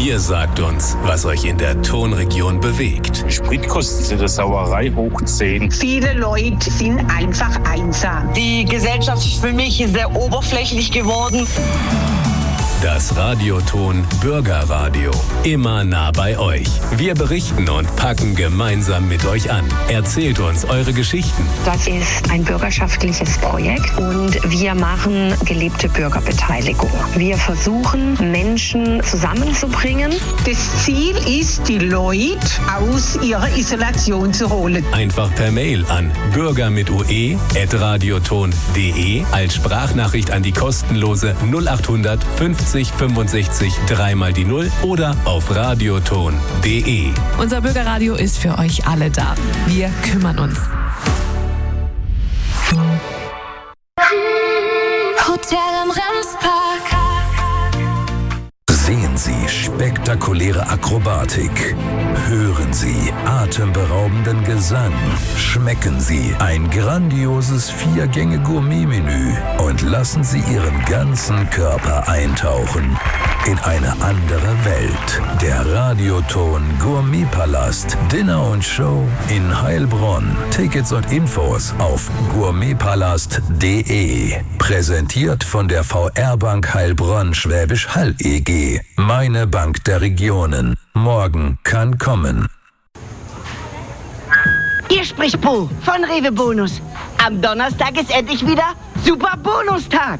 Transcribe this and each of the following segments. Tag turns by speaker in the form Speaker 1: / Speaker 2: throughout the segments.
Speaker 1: Ihr sagt uns, was euch in der Tonregion bewegt.
Speaker 2: Spritkosten sind eine Sauerei hoch 10.
Speaker 3: Viele Leute sind einfach einsam.
Speaker 4: Die Gesellschaft ist für mich sehr oberflächlich geworden.
Speaker 1: Das Radioton Bürgerradio. Immer nah bei euch. Wir berichten und packen gemeinsam mit euch an. Erzählt uns eure Geschichten.
Speaker 5: Das ist ein bürgerschaftliches Projekt und wir machen gelebte Bürgerbeteiligung. Wir versuchen, Menschen zusammenzubringen.
Speaker 3: Das Ziel ist, die Leute aus ihrer Isolation zu holen.
Speaker 1: Einfach per Mail an bürger@radioton.de als Sprachnachricht an die kostenlose 0800 50 65 3 die 0 oder auf radioton.de.
Speaker 6: Unser Bürgerradio ist für euch alle da. Wir kümmern uns.
Speaker 7: Hotel im Remspark.
Speaker 8: Sehen Sie spektakuläre Akrobatik. Hören Sie atemberaubenden Gesang. Schmecken Sie ein grandioses 4-Gänge-Gourmet-Menü und lassen Sie Ihren ganzen Körper eintauchen in eine andere Welt. Der Radioton Gourmetpalast. Dinner und Show in Heilbronn. Tickets und Infos auf gourmetpalast.de. Präsentiert von der VR Bank Heilbronn Schwäbisch Hall EG. Meine Bank der Regionen. Morgen kann kommen.
Speaker 9: Hier spricht Po von Rewe Bonus. Am Donnerstag ist endlich wieder Super Bonustag.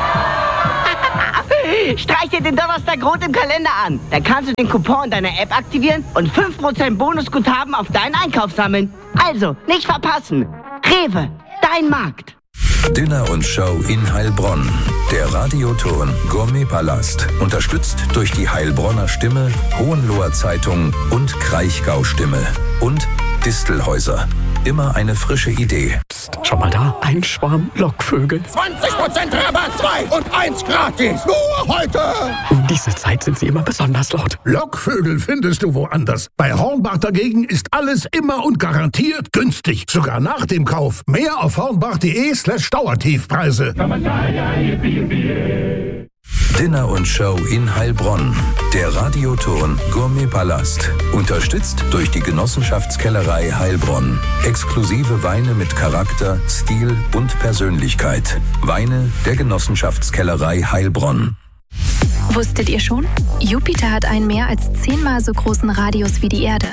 Speaker 9: Streich dir den Donnerstag rot im Kalender an. Dann kannst du den Coupon in deiner App aktivieren und 5% Bonusguthaben auf deinen Einkauf sammeln. Also, nicht verpassen. Rewe, dein Markt.
Speaker 8: Dinner und Show in Heilbronn. Der Radioton Gourmetpalast. Unterstützt durch die Heilbronner Stimme, Hohenloher Zeitung und Kraichgau Stimme. Und Distelhäuser. Immer eine frische Idee.
Speaker 10: Psst, schau mal da, ein Schwarm Lockvögel.
Speaker 11: 20% Rabatt, 2 und 1 gratis. Nur heute.
Speaker 10: Um diese Zeit sind sie immer besonders laut.
Speaker 11: Lockvögel findest du woanders. Bei Hornbach dagegen ist alles immer und garantiert günstig. Sogar nach dem Kauf. Mehr auf hornbach.de/Dauertiefpreise.
Speaker 8: Dinner und Show in Heilbronn. Der Radioton Gourmetpalast. Unterstützt durch die Genossenschaftskellerei Heilbronn. Exklusive Weine mit Charakter, Stil und Persönlichkeit. Weine der Genossenschaftskellerei Heilbronn.
Speaker 7: Wusstet ihr schon? Jupiter hat einen mehr als 10-mal so großen Radius wie die Erde.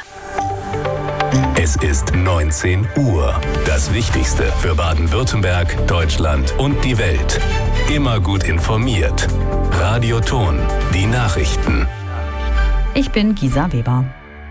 Speaker 1: Es ist 19 Uhr. Das Wichtigste für Baden-Württemberg, Deutschland und die Welt. Immer gut informiert. Radioton, die Nachrichten.
Speaker 12: Ich bin Gisa Weber.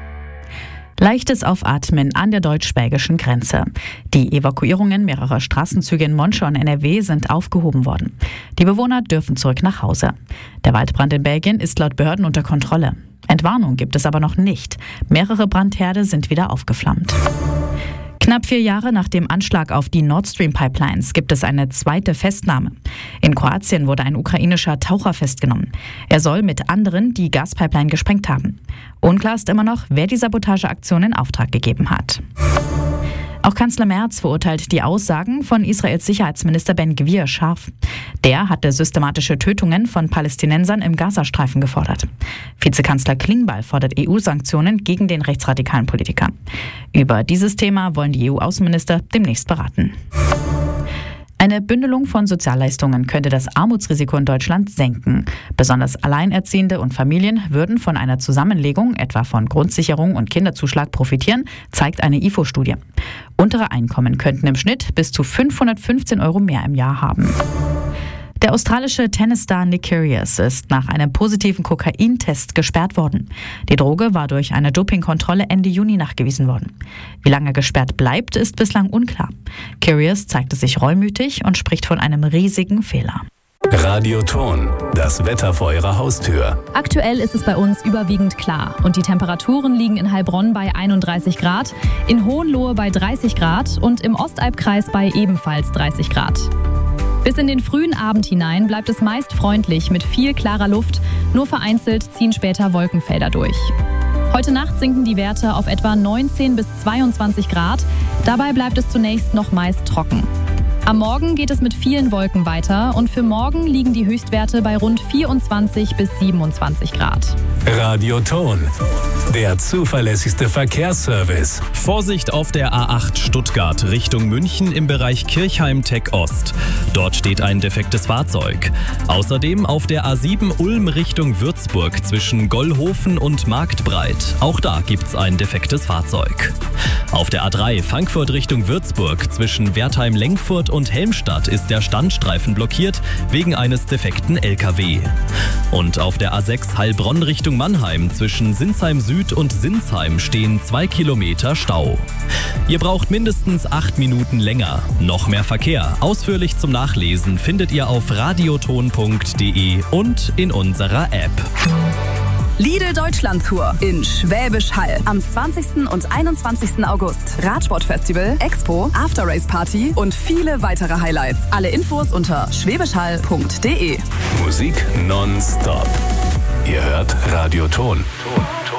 Speaker 12: Leichtes Aufatmen an der deutsch-belgischen Grenze. Die Evakuierungen mehrerer Straßenzüge in Monschau und NRW sind aufgehoben worden. Die Bewohner dürfen zurück nach Hause. Der Waldbrand in Belgien ist laut Behörden unter Kontrolle. Entwarnung gibt es aber noch nicht. Mehrere Brandherde sind wieder aufgeflammt. Knapp 4 Jahre nach dem Anschlag auf die Nord Stream Pipelines gibt es eine zweite Festnahme. In Kroatien wurde ein ukrainischer Taucher festgenommen. Er soll mit anderen die Gaspipeline gesprengt haben. Unklar ist immer noch, wer die Sabotageaktion in Auftrag gegeben hat. Auch Kanzler Merz verurteilt die Aussagen von Israels Sicherheitsminister Ben-Gvir scharf. Der hatte systematische Tötungen von Palästinensern im Gazastreifen gefordert. Vizekanzler Klingbeil fordert EU-Sanktionen gegen den rechtsradikalen Politiker. Über dieses Thema wollen die EU-Außenminister demnächst beraten. Eine Bündelung von Sozialleistungen könnte das Armutsrisiko in Deutschland senken. Besonders Alleinerziehende und Familien würden von einer Zusammenlegung, etwa von Grundsicherung und Kinderzuschlag, profitieren, zeigt eine IFO-Studie. Untere Einkommen könnten im Schnitt bis zu 515 € mehr im Jahr haben. Der australische Tennisstar Nick Kyrgios ist nach einem positiven Kokaintest gesperrt worden. Die Droge war durch eine Dopingkontrolle Ende Juni nachgewiesen worden. Wie lange er gesperrt bleibt, ist bislang unklar. Kyrgios zeigte sich reumütig und spricht von einem riesigen Fehler.
Speaker 1: Radioton, das Wetter vor Ihrer Haustür.
Speaker 13: Aktuell ist es bei uns überwiegend klar und die Temperaturen liegen in Heilbronn bei 31 Grad, in Hohenlohe bei 30 Grad und im Ostalbkreis bei ebenfalls 30 Grad. Bis in den frühen Abend hinein bleibt es meist freundlich mit viel klarer Luft, nur vereinzelt ziehen später Wolkenfelder durch. Heute Nacht sinken die Werte auf etwa 19 bis 22 Grad, dabei bleibt es zunächst noch meist trocken. Am Morgen geht es mit vielen Wolken weiter und für morgen liegen die Höchstwerte bei rund 24 bis 27 Grad.
Speaker 1: Radioton, der zuverlässigste Verkehrsservice.
Speaker 14: Vorsicht auf der A8 Stuttgart Richtung München im Bereich Kirchheim-Tech Ost. Dort steht ein defektes Fahrzeug. Außerdem auf der A7 Ulm Richtung Würzburg zwischen Gollhofen und Marktbreit. Auch da gibt's ein defektes Fahrzeug. Auf der A3 Frankfurt Richtung Würzburg zwischen Wertheim-Lengfurt und Helmstadt ist der Standstreifen blockiert wegen eines defekten LKW. Und auf der A6 Heilbronn Richtung Mannheim zwischen Sinsheim Süd und Sinsheim stehen 2 Kilometer Stau. Ihr braucht mindestens 8 Minuten länger. Noch mehr Verkehr, ausführlich zum Nachlesen, findet ihr auf radioton.de und in unserer App.
Speaker 15: Lidl Deutschland Tour in Schwäbisch Hall am 20. und 21. August. Radsportfestival, Expo, After-Race Party und viele weitere Highlights. Alle Infos unter schwäbischhall.de.
Speaker 1: Musik nonstop. Ihr hört Radioton.